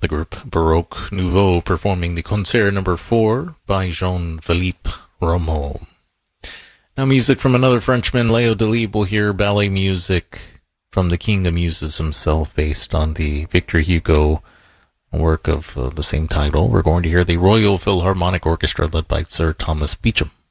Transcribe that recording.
the group Baroque Nouveau performing the Concert No. 4 by Jean-Philippe Rameau. Now music from another Frenchman, Léo Delibes. We'll hear ballet music from the King of Muses himself based on the Victor Hugo work of the same title. We're going to hear the Royal Philharmonic Orchestra led by Sir Thomas Beecham.